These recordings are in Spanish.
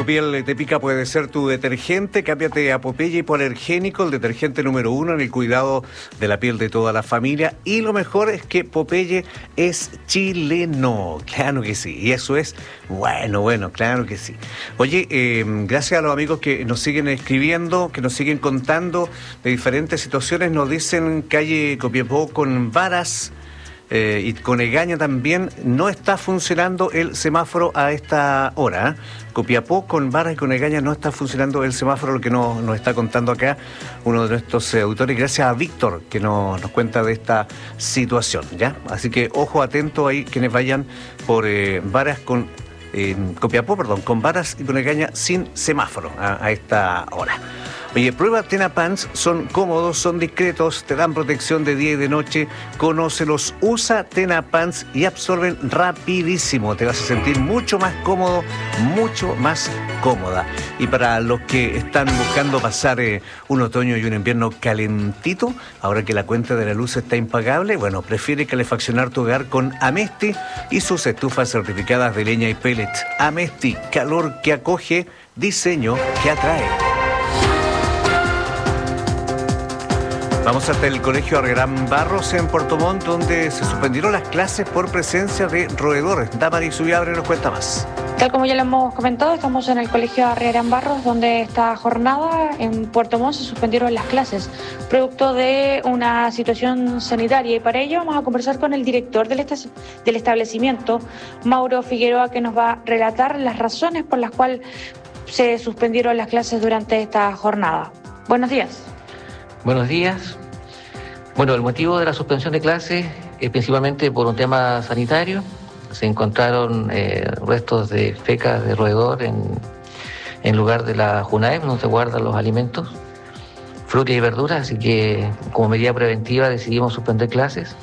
tu piel te pica puede ser tu detergente. Cámbiate a Popeye Hipoalergénico, el detergente número 1 en el cuidado de la piel de toda la familia. Y lo mejor es que Popeye es chileno. Claro que sí. Y eso es bueno, claro que sí. Oye, gracias a los amigos que nos siguen escribiendo, que nos siguen contando de diferentes situaciones. Nos dicen calle Copiapó con Varas. Y con Egaña también no está funcionando el semáforo a esta hora. Copiapó con Varas y con Egaña no está funcionando el semáforo, lo que nos está contando acá uno de nuestros autores, gracias a Víctor, que nos cuenta de esta situación, ¿ya? Así que ojo atento ahí quienes vayan por Varas con Copiapó, con Varas y con Egaña sin semáforo a esta hora. Oye, prueba Tenapants, son cómodos, son discretos, te dan protección de día y de noche. Conócelos, usa Tenapants y absorben rapidísimo. Te vas a sentir mucho más cómodo, mucho más cómoda. Y para los que están buscando pasar un otoño y un invierno calentito, ahora que la cuenta de la luz está impagable, bueno, prefiere calefaccionar tu hogar con Amesti y sus estufas certificadas de leña y pellets. Amesti, calor que acoge, diseño que atrae. Vamos hasta el Colegio Argerán Barros en Puerto Montt, donde se suspendieron las clases por presencia de roedores. Damaris Ubiabre nos cuenta más. Tal como ya lo hemos comentado, estamos en el Colegio Argerán Barros, donde esta jornada en Puerto Montt se suspendieron las clases, producto de una situación sanitaria. Y para ello vamos a conversar con el director del establecimiento, Mauro Figueroa, que nos va a relatar las razones por las cuales se suspendieron las clases durante esta jornada. Buenos días. Buenos días. Bueno, el motivo de la suspensión de clases es principalmente por un tema sanitario. Se encontraron restos de fecas de roedor en lugar de la JUNAEP, donde se guardan los alimentos, frutas y verduras, así que como medida preventiva decidimos suspender clases.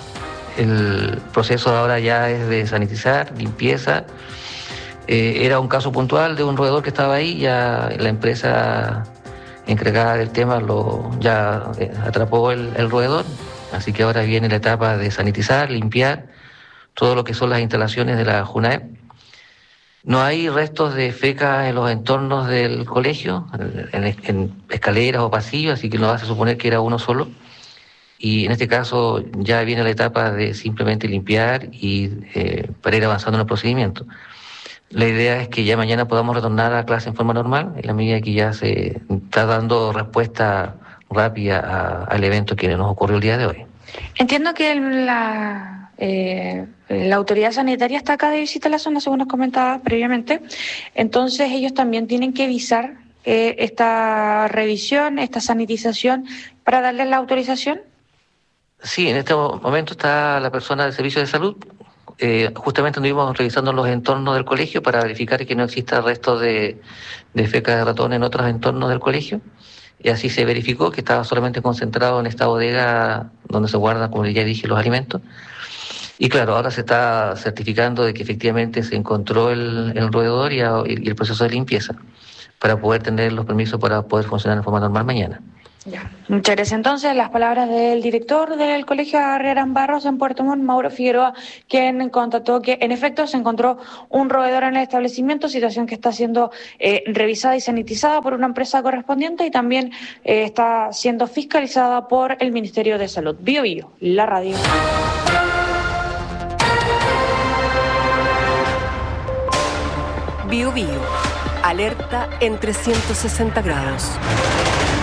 El proceso ahora ya es de sanitizar, limpieza. Era un caso puntual de un roedor que estaba ahí, ya la empresa encargada del tema ya atrapó el roedor, así que ahora viene la etapa de sanitizar, limpiar todo lo que son las instalaciones de la JUNAEP. No hay restos de feca en los entornos del colegio, en escaleras o pasillos, así que no vas a suponer que era uno solo. Y en este caso ya viene la etapa de simplemente limpiar y para ir avanzando en el procedimiento. La idea es que ya mañana podamos retornar a clase en forma normal, en la medida que ya se está dando respuesta rápida al evento que nos ocurrió el día de hoy. Entiendo que la autoridad sanitaria está acá de visita a la zona, según nos comentaba previamente. Entonces ellos también tienen que visar esta revisión, esta sanitización, para darles la autorización. Sí, en este momento está la persona del Servicio de Salud. Justamente anduvimos revisando los entornos del colegio para verificar que no exista restos de feca de ratón en otros entornos del colegio, y así se verificó que estaba solamente concentrado en esta bodega donde se guardan, como ya dije, los alimentos. Y claro, ahora se está certificando de que efectivamente se encontró el roedor y el proceso de limpieza para poder tener los permisos para poder funcionar de forma normal mañana. Ya. Muchas gracias. Entonces, las palabras del director del Colegio Argerán Barros en Puerto Montt, Mauro Figueroa, quien constató que en efecto se encontró un roedor en el establecimiento, situación que está siendo revisada y sanitizada por una empresa correspondiente y también está siendo fiscalizada por el Ministerio de Salud. Bio Bio, la radio. Bio Bio, alerta en 360 grados.